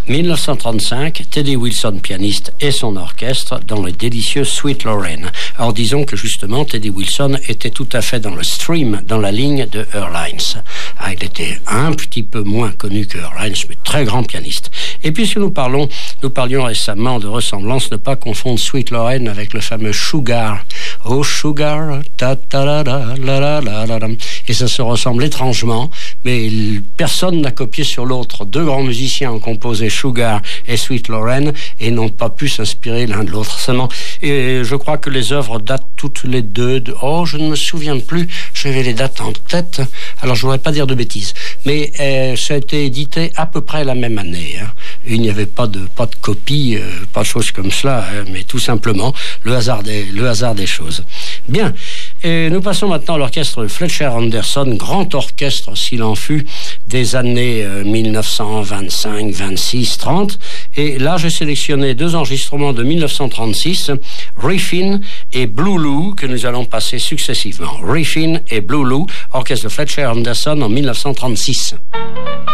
1935, Teddy Wilson, pianiste, et son orchestre dans le délicieux Sweet Lorraine. Alors disons que justement, Teddy Wilson était tout à fait dans le stream, dans la ligne de Earl Hines. Ah, il était un petit peu moins connu que Earl Hines, mais très grand pianiste. Et puisque nous parlions récemment de ressemblance, ne pas confondre Sweet Lorraine avec le fameux Sugar. Oh Sugar, ta ta la la la la la la. Et ça se ressemble étrangement, mais personne n'a copié sur l'autre. Deux grands musiciens ont composé Sugar et Sweet Lorraine et n'ont pas pu s'inspirer l'un de l'autre. Seulement, et je crois que les œuvres datent toutes les deux de... Oh, je ne me souviens plus, j'avais les dates en tête, alors je ne voudrais pas dire de bêtises. Mais ça a été édité à peu près la même année. Hein. Il n'y avait pas de copie, pas de choses comme cela, mais tout simplement le hasard des choses. Bien, et nous passons maintenant à l'orchestre de Fletcher Henderson, grand orchestre s'il en fut, des années 1925, 26, 30. Et là, j'ai sélectionné deux enregistrements de 1936, Riffin et Blue Lou, que nous allons passer successivement. Riffin et Blue Lou, orchestre de Fletcher Henderson en 1936.